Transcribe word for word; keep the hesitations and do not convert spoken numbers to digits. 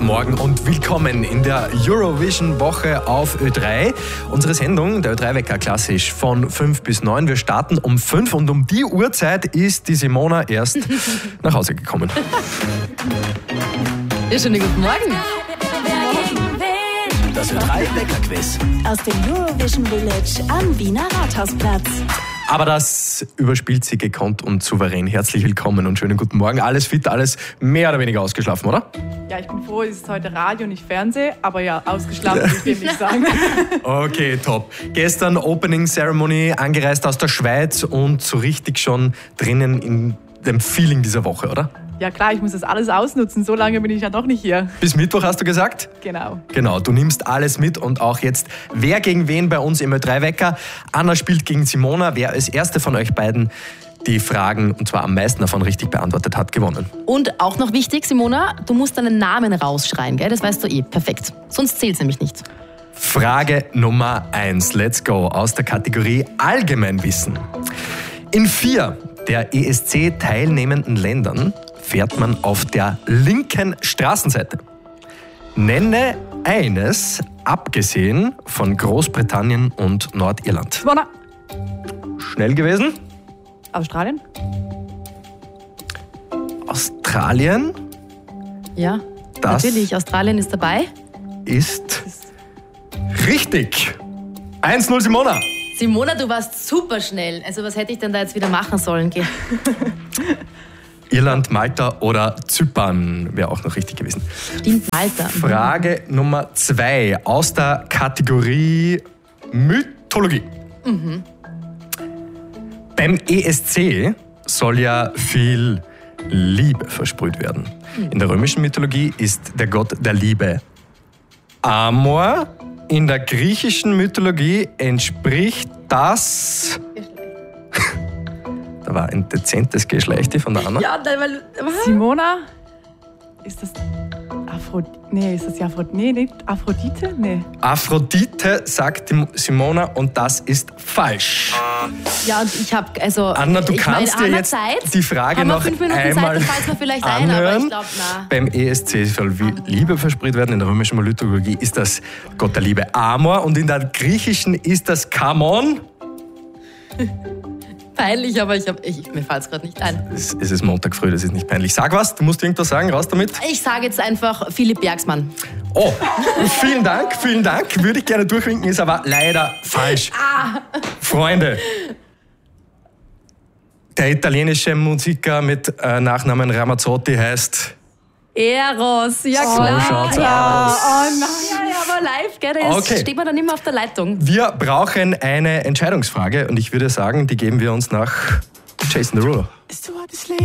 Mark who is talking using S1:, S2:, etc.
S1: Morgen und willkommen in der Eurovision-Woche auf Ö drei. Unsere Sendung, der Ö drei Wecker klassisch, von fünf bis neun. Wir starten um fünf und um die Uhrzeit ist die Simona erst nach Hause gekommen.
S2: Ja, schönen guten Morgen.
S1: Das Ö drei Wecker-Quiz.
S3: Aus dem Eurovision Village am Wiener Rathausplatz.
S1: Aber das überspielt sie gekonnt und souverän. Herzlich willkommen und schönen guten Morgen. Alles fit, alles mehr oder weniger ausgeschlafen, oder?
S4: Ja, ich bin froh, es ist heute Radio, nicht Fernsehen, aber ja, ausgeschlafen will ich dem nicht sagen.
S1: Okay, top. Gestern Opening Ceremony, angereist aus der Schweiz und so richtig schon drinnen in dem Feeling dieser Woche, oder?
S4: Ja klar, ich muss das alles ausnutzen, so lange bin ich ja noch nicht hier.
S1: Bis Mittwoch hast du gesagt?
S4: Genau.
S1: Genau, du nimmst alles mit und auch jetzt, wer gegen wen bei uns im Ö drei Wecker. Anna spielt gegen Simona. Wer als erste von euch beiden die Fragen, und zwar am meisten davon richtig beantwortet hat, gewonnen.
S2: Und auch noch wichtig, Simona, du musst deinen Namen rausschreien, gell? Das weißt du eh. Perfekt. Sonst zählt es nämlich nicht.
S1: Frage Nummer eins. Let's go. Aus der Kategorie Allgemeinwissen. In vier der E S C teilnehmenden Ländern fährt man auf der linken Straßenseite. Nenne eines, abgesehen von Großbritannien und Nordirland.
S4: Simona.
S1: Schnell gewesen?
S4: Australien?
S1: Australien
S2: Ja,
S1: Das-
S2: natürlich. Australien ist dabei.
S1: ist richtig. eins null Simona.
S2: Simona, du warst super schnell. Also was hätte ich denn da jetzt wieder machen sollen? Geh.
S1: Irland, Malta oder Zypern wäre auch noch richtig gewesen.
S2: Stimmt, Malta.
S1: Frage Nummer zwei aus der Kategorie Mythologie. Mhm. Beim E S C soll ja viel Liebe versprüht werden. In der römischen Mythologie ist der Gott der Liebe Amor. In der griechischen Mythologie entspricht das... Da war ein dezentes Geschlechte von der Anna.
S2: Ja, nein, weil...
S4: Simona? Ist das Aphro... Nee, ist das die Aphro... Nee, nicht Aphrodite? Nee.
S1: Aphrodite, sagt die Simona, und das ist falsch.
S2: Ja, und ich habe... Also,
S1: Anna, du
S2: ich
S1: kannst
S2: mein,
S1: dir
S2: Anna
S1: jetzt
S2: Zeit,
S1: die Frage
S2: haben wir
S1: noch
S2: fünf Minuten
S1: einmal
S2: Zeit, da fällt mir vielleicht ein, aber
S1: anhören.
S2: ich glaube, na.
S1: Beim E S C soll wie Liebe versprüht werden. In der römischen Mythologie ist das Gott der Liebe Amor und in der griechischen ist das Kamon.
S2: Peinlich, aber ich hab, ich, mir fällt es gerade nicht ein.
S1: Es, es ist Montag früh, das ist nicht peinlich. Sag was, du musst irgendwas sagen, raus damit.
S2: Ich sage jetzt einfach Philipp Bergsmann.
S1: Oh, vielen Dank, vielen Dank. Würde ich gerne durchwinken, ist aber leider falsch.
S2: Ah.
S1: Freunde, der italienische Musiker mit äh, Nachnamen Ramazzotti heißt...
S2: Eros, ja
S1: So
S2: klar.
S1: schaut's
S2: ja.
S1: aus.
S4: Oh nein.
S2: Ja, ja, aber live, gell, da ist-
S1: Okay.
S2: steht man dann immer auf der Leitung.
S1: Wir brauchen eine Entscheidungsfrage und ich würde sagen, die geben wir uns nach Jason Derulo.
S3: Ist so hart, das Leben.